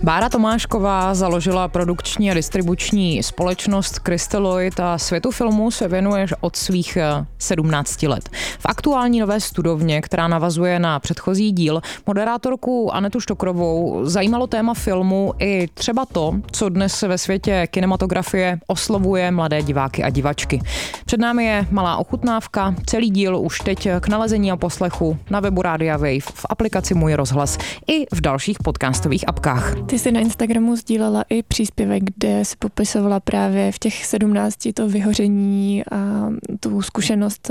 Bára Tomášková založila produkční a distribuční společnost Crystalloid a světu filmu se věnuje od svých 17 let. V aktuální nové studovně, která navazuje na předchozí díl, moderátorku Anetu Štokrovou zajímalo téma filmu i třeba to, co dnes ve světě kinematografie oslovuje mladé diváky a divačky. Před námi je malá ochutnávka, celý díl už teď k nalezení a poslechu na webu Rádia Wave, v aplikaci Můj rozhlas i v dalších podcastových apkách. Ty jsi na Instagramu sdílela i příspěvek, kde si popisovala právě v těch 17 to vyhoření a tu zkušenost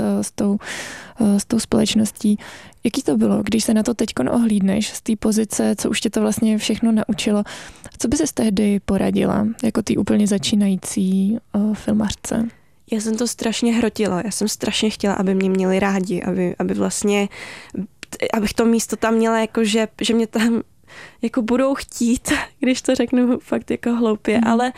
s tou společností. Jaký to bylo, když se na to teďkon ohlídneš z té pozice, co už tě to vlastně všechno naučilo? Co by ses tehdy poradila jako ty úplně začínající filmařce? Já jsem to strašně hrotila. Já jsem strašně chtěla, aby mě měli rádi, aby vlastně, abych to místo tam měla, jako že mě tam jako budou chtít, když to řeknu fakt jako hloupě, ale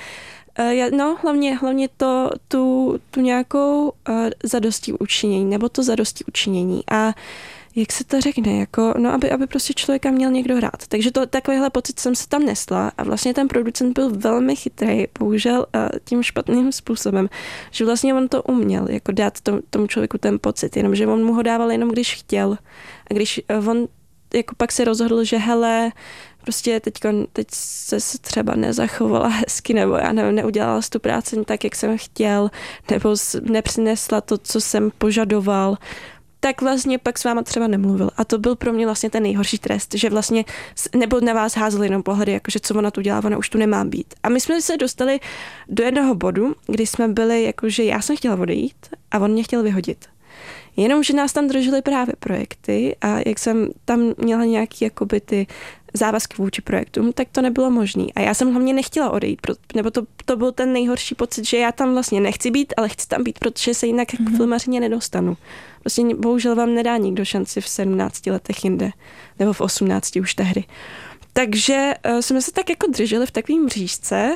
hlavně tu nějakou zadosti učinění, nebo to zadosti učinění a jak se to řekne, jako, aby prostě člověka měl někdo hrát. Takže takovýhle pocit jsem se tam nesla a vlastně ten producent byl velmi chytrý, bohužel tím špatným způsobem, že vlastně on to uměl, jako dát tomu člověku ten pocit, jenomže on mu ho dával jenom, když chtěl. A když on jako pak se rozhodl, že hele, prostě teď se třeba nezachovala hezky, nebo já nevím, neudělala tu práci tak, jak jsem chtěl, nebo nepřinesla to, co jsem požadoval, tak vlastně pak s váma třeba nemluvil. A to byl pro mě vlastně ten nejhorší trest, že vlastně, nebo na vás házel jenom pohledy, jakože co ona tu dělá, ona už tu nemá být. A my jsme se dostali do jednoho bodu, kdy jsme byli, jakože já jsem chtěla odejít a on mě chtěl vyhodit. Jenomže nás tam držely právě projekty a jak jsem tam měla nějaký jakoby ty závazky vůči projektům, tak to nebylo možné. A já jsem hlavně nechtěla odejít, nebo to byl ten nejhorší pocit, že já tam vlastně nechci být, ale chci tam být, protože se jinak k filmařině nedostanu. Prostě bohužel vám nedá nikdo šanci v 17 letech jinde, nebo v 18 už tehdy. Takže jsme se tak jako drželi v takovým mřížce